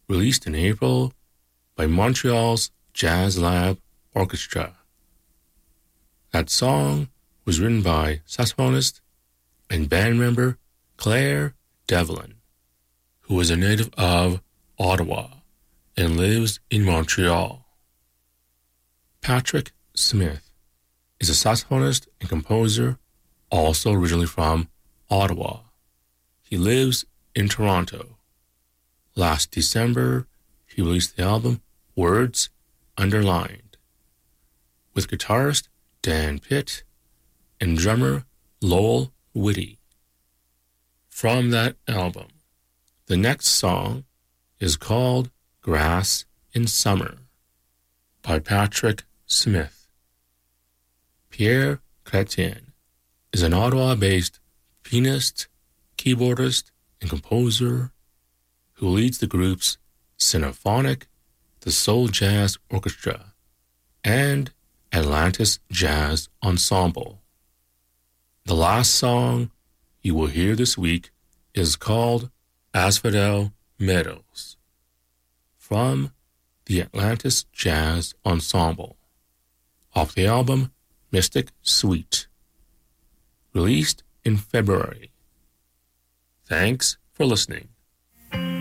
released in April by Montreal's Jazz Lab Orchestra. That song was written by saxophonist and band member Claire Devlin, who is a native of Ottawa and lives in Montreal. Patrick Smith is a saxophonist and composer, also originally from Ottawa. He lives in Toronto. Last December, he released the album Words Underlined with guitarist Dan Pitt and drummer Lowell Whitty. From that album, the next song is called Grass in Summer by Patrick Smith. Pierre Chrétien is an Ottawa-based pianist, keyboardist, and composer who leads the groups Symphonic, the Soul Jazz Orchestra, and Atlantis Jazz Ensemble. The last song you will hear this week is called Asphodel Meadows from the Atlantis Jazz Ensemble off the album Mystic Suite, released in February. Thanks for listening.